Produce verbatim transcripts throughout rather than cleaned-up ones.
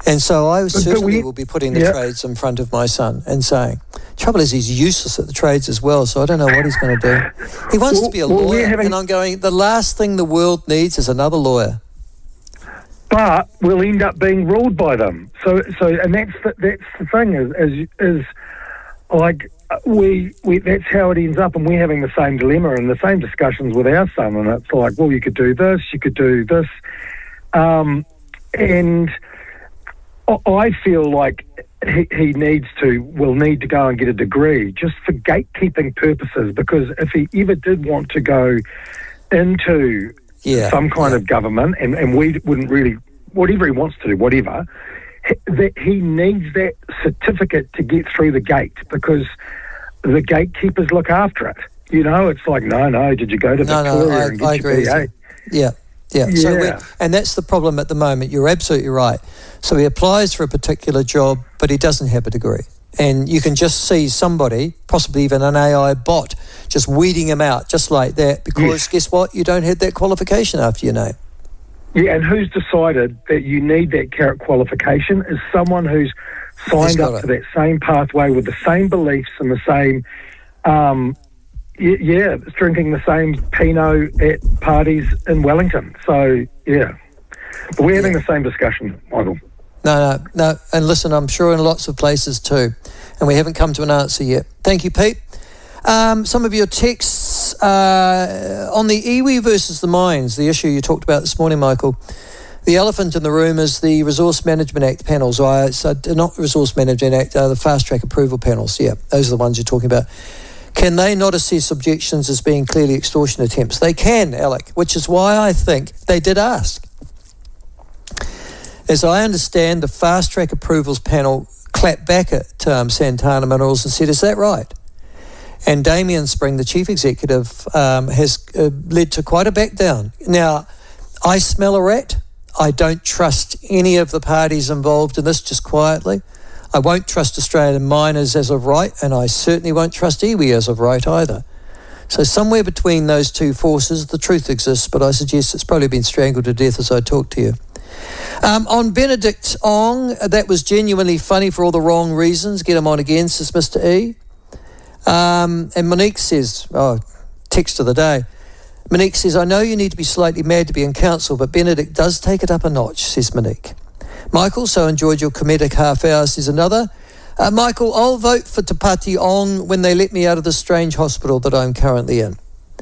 And so I certainly we, will be putting the yeah. trades in front of my son and saying, trouble is he's useless at the trades as well, so I don't know what he's going to do. He wants well, to be a well, lawyer, having, and I'm going, the last thing the world needs is another lawyer. But we'll end up being ruled by them. So, so, and that's the, that's the thing is, is, is like we, we, that's how it ends up, and we're having the same dilemma and the same discussions with our son, and it's like, well, you could do this, you could do this, um, and I feel like he, he needs to, will need to go and get a degree just for gatekeeping purposes, because if he ever did want to go into yeah, some kind yeah. of government, and, and we wouldn't really, whatever he wants to do, whatever, that he needs that certificate to get through the gate, because the gatekeepers look after it. You know, it's like, no, no, did you go to no, Victoria no, I, and get I your agree B A? with you. Yeah. Yeah, yeah. so we're, and that's the problem at the moment. You're absolutely right. So he applies for a particular job, but he doesn't have a degree. And you can just see somebody, possibly even an A I bot, just weeding him out just like that, because yes. guess what? You don't have that qualification after your name. Yeah, and who's decided that you need that carrot qualification is someone who's signed up it. to that same pathway with the same beliefs and the same... Um, Yeah, it's drinking the same Pinot at parties in Wellington. So, yeah. But we're having yeah. the same discussion, Michael. No, no, no. And listen, I'm sure in lots of places too. And we haven't come to an answer yet. Thank you, Pete. Um, some of your texts uh, on the iwi versus the mines, the issue you talked about this morning, Michael. The elephant in the room is the Resource Management Act panels. Or, so not Resource Management Act, uh, the fast track approval panels. Yeah, those are the ones you're talking about. Can they not assess objections as being clearly extortion attempts? They can, Alec, which is why I think they did ask. As I understand, the Fast Track Approvals panel clapped back at um, Santana Minerals and said, is that right? And Damien Spring, the chief executive, um, has uh, led to quite a back down. Now, I smell a rat. I don't trust any of the parties involved in this, just quietly. I won't trust Australian miners as of right, and I certainly won't trust iwi as of right either. So somewhere between those two forces, the truth exists, but I suggest it's probably been strangled to death as I talk to you. Um, on Benedict Ong, that was genuinely funny for all the wrong reasons. Get him on again, says Mister E. Um, and Monique says, oh, text of the day. Monique says, I know you need to be slightly mad to be in council, but Benedict does take it up a notch, says Monique. Michael, so enjoyed your comedic half hour, says another. Uh, Michael, I'll vote for Te Pāti Ong when they let me out of the strange hospital that I'm currently in.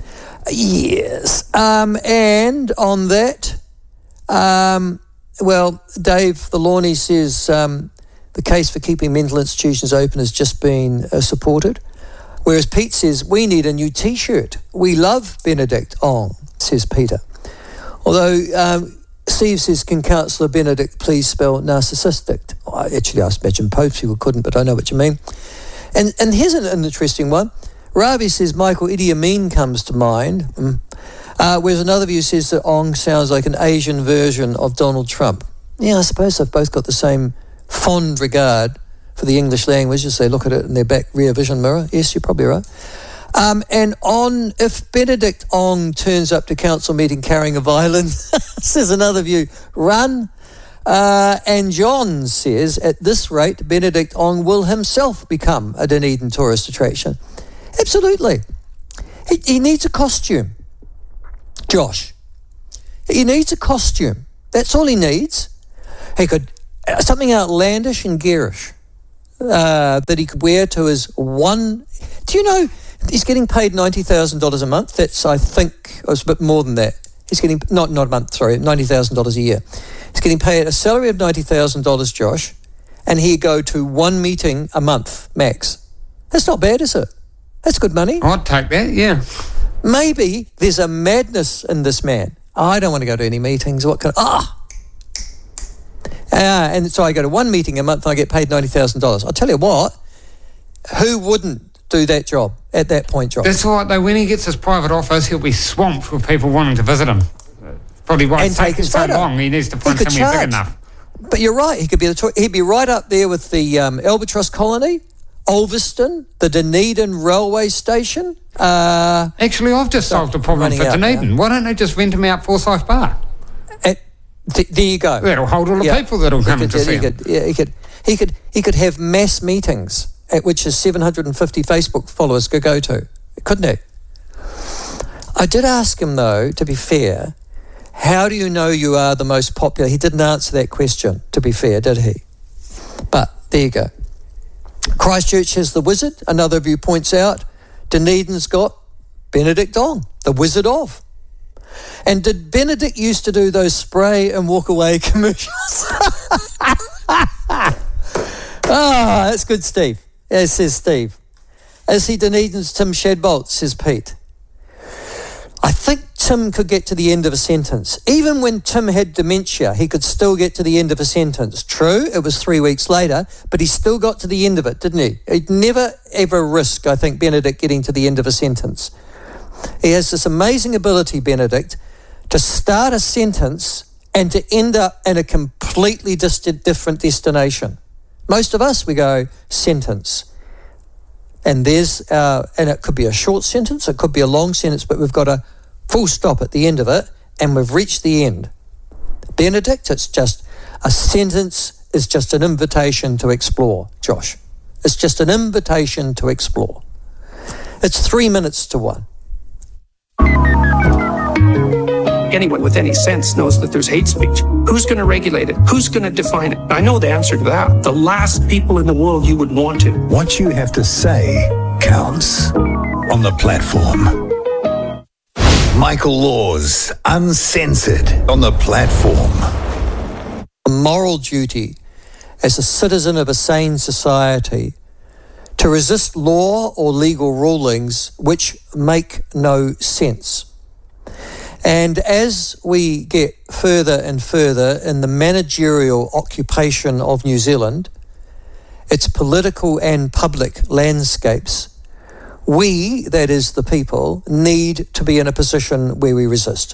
Yes. Um, and on that, um, well, Dave the Lawney says um, the case for keeping mental institutions open has just been uh, supported. Whereas Pete says, we need a new T-shirt. We love Benedict Ong, says Peter. Although... Um, Steve says, can Councillor Benedict please spell narcissistic? Oh, actually, I imagine Pope people couldn't, but I know what you mean. And and here's an, an interesting one. Ravi says, Michael, Idi Amin comes to mind. Mm. Uh, whereas another view says that Ong sounds like an Asian version of Donald Trump. Yeah, I suppose they've both got the same fond regard for the English language as they look at it in their back rear vision mirror. Yes, you're probably right. Um, and on, if Benedict Ong turns up to council meeting carrying a violin, says another view, run. Uh, and John says, at this rate, Benedict Ong will himself become a Dunedin tourist attraction. Absolutely. He, he needs a costume. Josh. He needs a costume. That's all he needs. He could, uh, something outlandish and garish uh, that he could wear to his one, do you know, he's getting paid ninety thousand dollars a month. That's, I think, it was a bit more than that. He's getting, not not a month, sorry, ninety thousand dollars a year. He's getting paid a salary of ninety thousand dollars, Josh, and he go to one meeting a month, max. That's not bad, is it? That's good money. I'd take that, yeah. Maybe there's a madness in this man. I don't want to go to any meetings. What kind of, ah! Uh, and so I go to one meeting a month and I get paid ninety thousand dollars. I'll tell you what, who wouldn't do that job at that point, Josh? That's right, though. When he gets his private office, he'll be swamped with people wanting to visit him. Probably why it's taking so long. He needs to find somewhere charge. big enough. But you're right. He could be the, he'd be right up there with the um, Albatross Colony, Ulverston, the Dunedin Railway Station. Uh, Actually, I've just solved a problem for Dunedin. Now. Why don't they just rent him out Forsyth Park? At, Th- there you go. That'll hold all the yeah. people that'll come could, to yeah, see he him. Could, yeah, he could. He could. He could have mass meetings at which his seven hundred fifty Facebook followers could go to, couldn't he? I did ask him, though, to be fair, how do you know you are the most popular? He didn't answer that question, to be fair, did he? But there you go. Christchurch has the wizard, another view points out. Dunedin's got Benedict Dong, the Wizard of. And did Benedict used to do those spray and walk away commercials? Ah, that's good, Steve. Yes, says Steve. Is he Dunedin's Tim Shadbolt, says Pete. I think Tim could get to the end of a sentence. Even when Tim had dementia, he could still get to the end of a sentence. True, it was three weeks later, but he still got to the end of it, didn't he? He'd never ever risk, I think, Benedict getting to the end of a sentence. He has this amazing ability, Benedict, to start a sentence and to end up in a completely distant, different destination. Most of us, we go, sentence. And there's, uh, and it could be a short sentence, it could be a long sentence, but we've got a full stop at the end of it, and we've reached the end. Benedict, it's just, a sentence is just an invitation to explore, Josh. It's just an invitation to explore. It's three minutes to one. Anyone with any sense knows that there's hate speech. Who's going to regulate it? Who's going to define it? I know the answer to that. The last people in the world you would want to. What you have to say counts on the platform. Michael Laws, uncensored on the platform. A moral duty as a citizen of a sane society to resist law or legal rulings which make no sense. And as we get further and further in the managerial occupation of New Zealand, its political and public landscapes, we, that is the people, need to be in a position where we resist.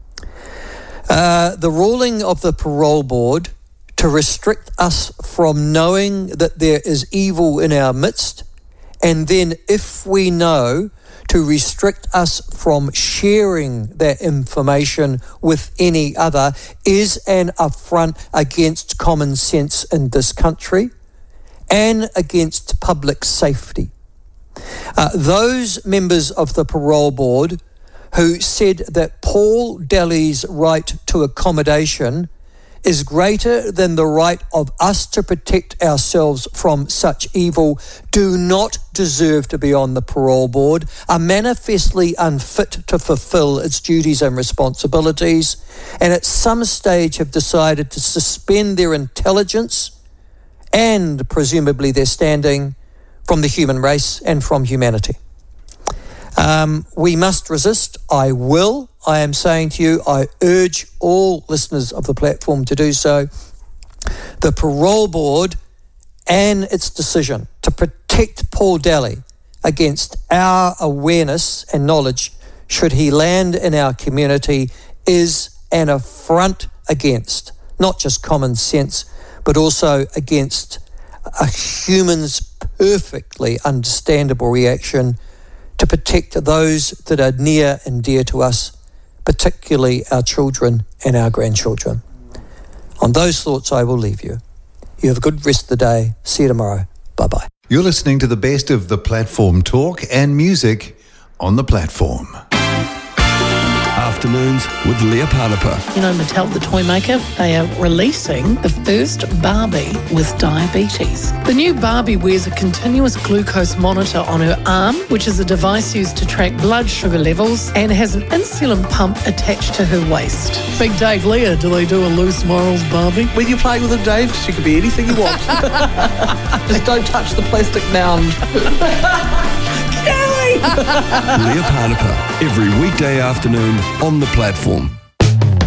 Uh, the ruling of the parole board to restrict us from knowing that there is evil in our midst, and then if we know, to restrict us from sharing that information with any other, is an affront against common sense in this country and against public safety. Uh, those members of the parole board who said that Paul Daly's right to accommodation is greater than the right of us to protect ourselves from such evil do not deserve to be on the parole board, are manifestly unfit to fulfil its duties and responsibilities, and at some stage have decided to suspend their intelligence and presumably their standing from the human race and from humanity. Um, we must resist. I will. I am saying to you, I urge all listeners of the platform to do so. The parole board and its decision to protect Paul Daly against our awareness and knowledge, should he land in our community, is an affront against not just common sense, but also against a human's perfectly understandable reaction to protect those that are near and dear to us, particularly our children and our grandchildren. On those thoughts, I will leave you. You have a good rest of the day. See you tomorrow. Bye-bye. You're listening to the best of the platform talk and music on the platform. Afternoons with Leah Parnapa. You know, Mattel, the toy maker, they are releasing the first Barbie with diabetes. The new Barbie wears a continuous glucose monitor on her arm, which is a device used to track blood sugar levels, and has an insulin pump attached to her waist. Big Dave, Leah, do they do a loose morals Barbie? When you're playing with her, Dave, she could be anything you want. Just don't touch the plastic mound. Leah Parnapa, every weekday afternoon on the platform.